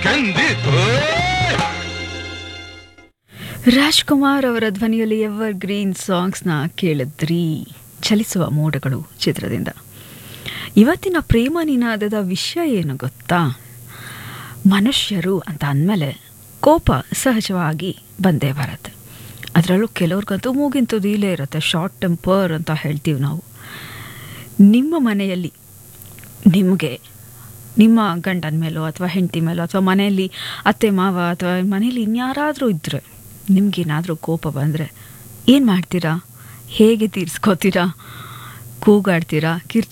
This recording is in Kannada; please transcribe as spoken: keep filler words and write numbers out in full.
ಕಂದಿತು. ರಾಜ್ಕುಮಾರ್ ಅವರ ಧ್ವನಿಯಲ್ಲಿ ಎವರ್ ಗ್ರೀನ್ ಸಾಂಗ್ಸ್ನ ಕೇಳಿದ್ರಿ. ಚಲಿಸುವ ಮೋಡಗಳು ಚಿತ್ರದಿಂದ. ಇವತ್ತಿನ ಪ್ರೇಮ ನಿನಾದದ ವಿಷಯ ಏನು ಗೊತ್ತಾ? ಮನುಷ್ಯರು ಅಂತ ಅಂದಮೇಲೆ ಕೋಪ ಸಹಜವಾಗಿ ಬಂದೇ ಬರುತ್ತೆ. ಅದರಲ್ಲೂ ಕೆಲವ್ರಿಗಂತೂ ಮೂಗಿನ ತುದಿಲೇ ಇರುತ್ತೆ, ಶಾರ್ಟ್ ಟೆಂಪರ್ ಅಂತ ಹೇಳ್ತೀವಿ ನಾವು. ನಿಮ್ಮ ಮನೆಯಲ್ಲಿ ನಿಮಗೆ ನಿಮ್ಮ ಗಂಡನ ಮೇಲೋ ಅಥವಾ ಹೆಂಡತಿ ಮೇಲೋ ಅಥವಾ ಮನೆಯಲ್ಲಿ ಅತ್ತೆ ಮಾವ ಅಥವಾ ಮನೆಯಲ್ಲಿ ಇನ್ಯಾರಾದರೂ ಇದ್ದರೆ ನಿಮಗೇನಾದರೂ ಕೋಪ ಬಂದರೆ ಏನು ಮಾಡ್ತೀರಾ? ಹೇಗೆ ತೀರಿಸ್ಕೋತೀರಾ? ಕೂಗಾಡ್ತೀರಾ? ಕಿರ್ಚ್